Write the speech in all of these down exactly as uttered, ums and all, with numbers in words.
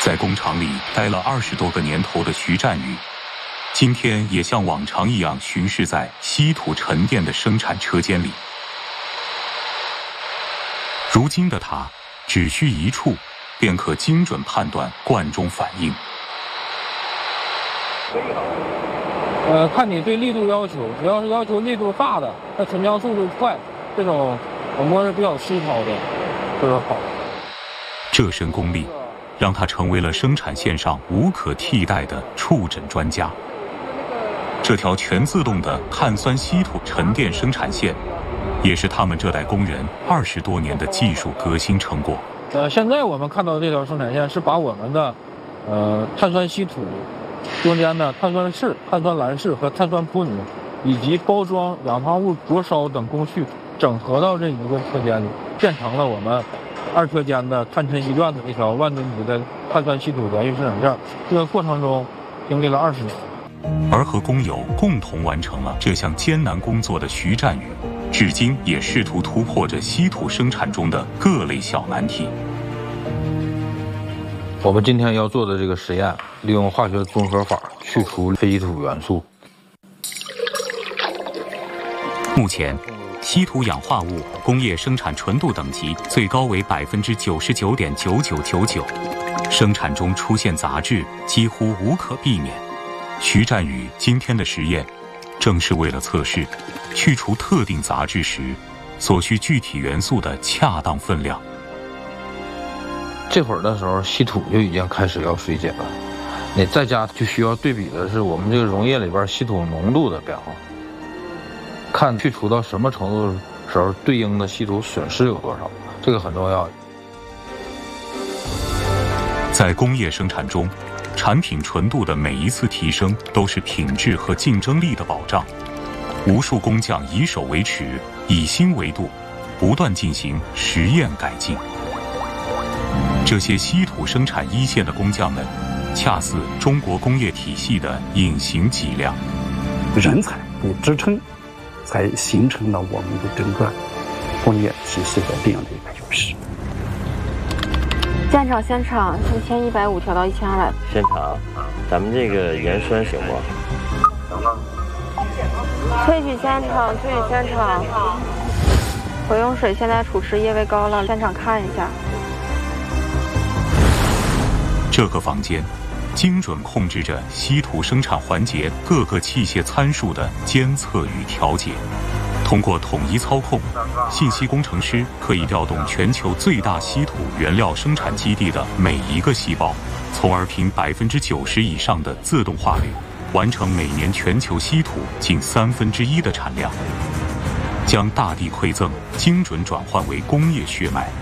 在工厂里待了二十多个年头的徐占宇，今天也像往常一样巡视在稀土沉淀的生产车间里。如今的他只需一触，便可精准判断罐中反应。 呃，看你对力度要求，只要是要求力度大的，那沉降速度快，这种我摸是比较粗糙的，这个好。 这身功力让他成为了生产线上无可替代的触诊专家。这条全自动的碳酸稀土沉淀生产线，也是他们这代工人二十多年的技术革新成果。 呃，现在我们看到的这条生产线是把我们的呃碳酸稀土中间的碳酸室、碳酸蓝室和碳酸泼泥，以及包装、氧化物灼烧等工序整合到这一个车间里，变成了我们二车间的碳沉一转的一条万吨级的碳酸稀土连续生产线。这个过程中经历了二十年。 而和工友共同完成了这项艰难工作的徐占宇，至今也试图突破着稀土生产中的各类小难题。 我们今天要做的这个实验，利用化学综合法去除非稀土元素。 目前，稀土氧化物工业生产纯度等级最高为百分之九十九点九九九九，生产中出现杂质几乎无可避免。徐占宇今天的实验，正是为了测试去除特定杂质时所需具体元素的恰当分量。 这会儿的时候，稀土就已经开始要衰减了。你在家就需要对比的是我们这个溶液里边稀土浓度的变化，看去除到什么程度的时候，对应的稀土损失有多少，这个很重要。 在工业生产中，产品纯度的每一次提升都是品质和竞争力的保障。无数工匠以手为尺，以心为度，不断进行实验改进。这些稀土生产一线的工匠们，恰似中国工业体系的隐形脊梁。 人才的支撑，才形成了我们的整个工业体系的这样的一个优势。 现场现场一千一百五调到一千二百。 现场，咱们这个原酸行不？行吗？ 萃取现场，萃取现场。回用水现在储池液位高了，现场看一下。 这个房间精准控制着稀土生产环节各个器械参数的监测与调节。通过统一操控，信息工程师可以调动全球最大稀土原料生产基地的每一个细胞，从而凭百分之九十以上的自动化率，完成每年全球稀土近三分之一的产量，将大地馈赠精准转换为工业血脉。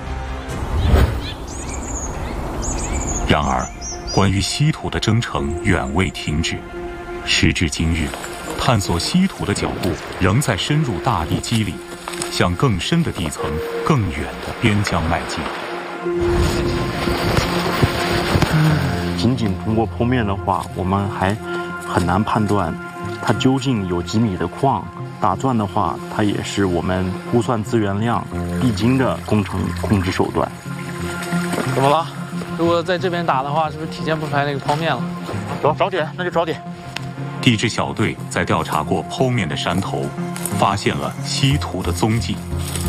然而，关于稀土的征程远未停止。时至今日，探索稀土的脚步仍在深入大地基里，向更深的地层、更远的边疆迈进。 仅仅通过剖面的话，我们还很难判断它究竟有几米的矿。打钻的话，它也是我们估算资源量必经的工程控制手段。 怎么了？如果在这边打的话，是不是体现不出来那个剖面了？ 找找点，那就找点。 地质小队在调查过剖面的山头，发现了稀土的踪迹。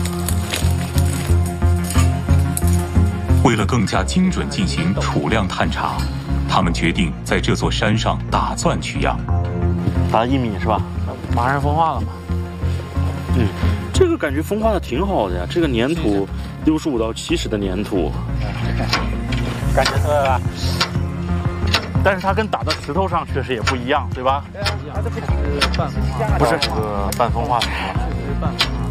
为了更加精准进行储量探查，他们决定在这座山上打钻取样。 打一米是吧？ 马上风化了嘛？ 嗯，这个感觉风化的挺好的呀。这个粘土六十五到七十的粘土， 感觉出来了。 但是它跟打到石头上确实也不一样，对吧？ 对啊，它这不是半风化， 不是这个半风化的。 是半风化。